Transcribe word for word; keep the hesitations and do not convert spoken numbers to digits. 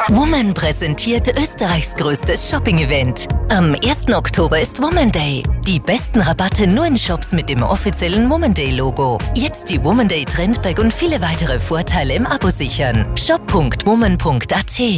Woman präsentiert Österreichs größtes Shopping-Event. Am ersten Oktober ist Woman Day. Die besten Rabatte nur in Shops mit dem offiziellen Woman Day-Logo. Jetzt die Woman Day Trendbag und viele weitere Vorteile im Abo sichern. shop punkt woman punkt at.